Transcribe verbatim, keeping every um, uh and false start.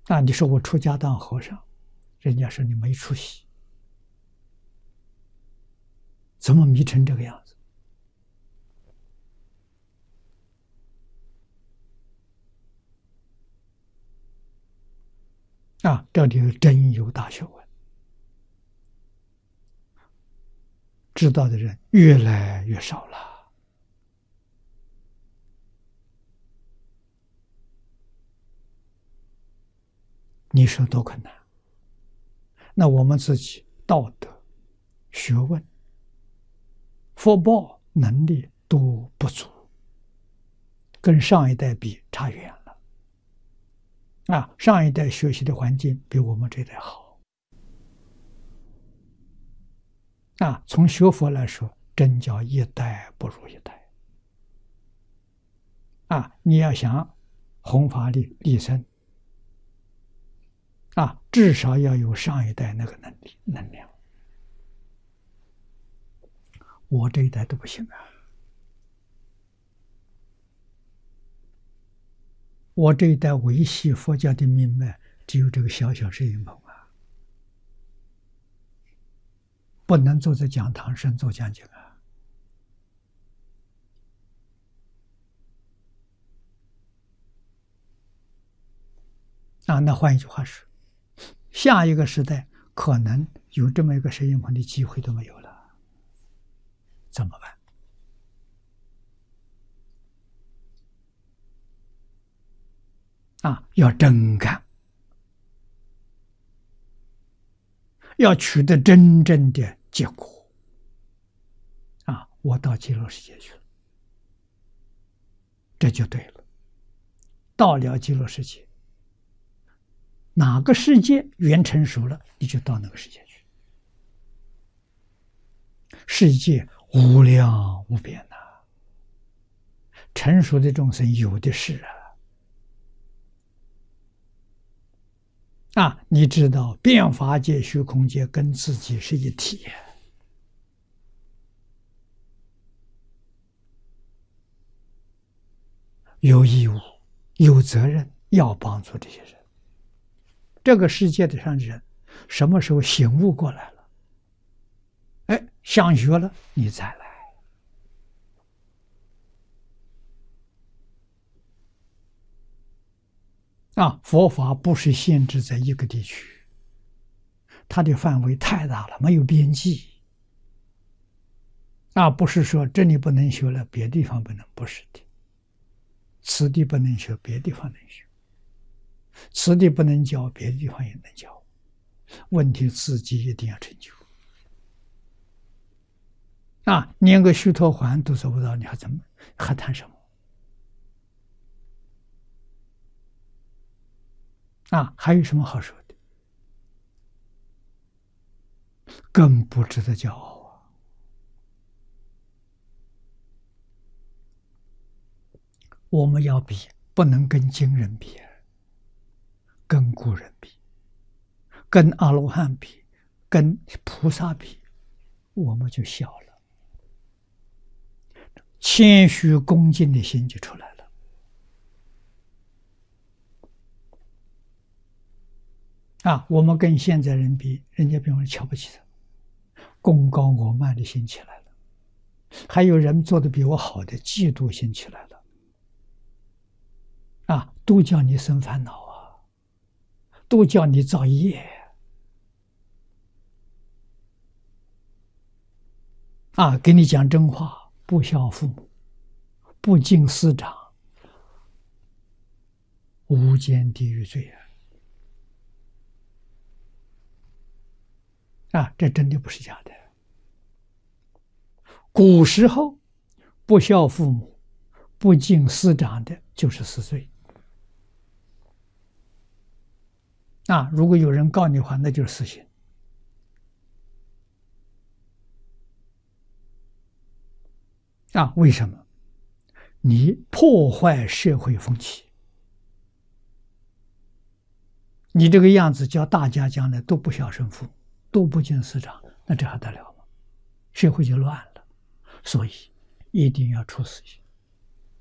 啊，你说我出家当和尚，人家说你没出息，怎么迷成这个样子？啊，这里真有大学问，知道的人越来越少了。你说多困难？那我们自己道德、学问、福报、能力都不足，跟上一代比差远了。啊，上一代学习的环境比我们这一代好。啊，从学佛来说，真叫一代不如一代。啊，你要想弘法利利生，啊，至少要有上一代那个能力能量。我这一代都不行啊！我这一代维系佛教的命脉，只有这个小小摄影棚啊，不能坐在讲堂上做讲经啊。啊，那换一句话说，下一个时代可能有这么一个摄影棚的机会都没有了，怎么办？啊，要真干，要取得真正的结果。啊，我到极乐世界去了，这就对了。到了极乐世界，哪个世界缘成熟了，你就到那个世界去。世界无量无边呐、啊，成熟的众生有的是啊。啊，你知道变法界、虚空界跟自己是一体，有义务、有责任要帮助这些人。这个世界上的人，什么时候醒悟过来了？哎，想学了，你再来。啊，佛法不是限制在一个地区，它的范围太大了，没有边际。啊，不是说这里不能学了，别的地方不能，不是的。此地不能学，别的地方能学；此地不能教，别的地方也能教。问题自己一定要成就。啊，连个须陀洹都做不到，你还怎么还谈什么？啊，还有什么好说的？更不值得骄傲啊！我们要比，不能跟经人比，跟古人比，跟阿罗汉比，跟菩萨比，我们就小了。谦虚恭敬的心就出来了。啊，我们跟现在人比，人家比我们瞧不起他，功高我慢的心起来了，还有人做的比我好的，嫉妒心起来了。啊，都叫你生烦恼啊，都叫你造业啊！给你讲真话，不孝父母，不敬师长，无间地狱罪啊！啊，这真的不是假的。古时候不孝父母、不敬师长的，就是死罪。啊，如果有人告你的话，那就是死刑。啊，为什么？你破坏社会风气，你这个样子叫大家将来都不孝顺父母，都不敬师长，那这还得了吗？社会就乱了。所以一定要处死刑。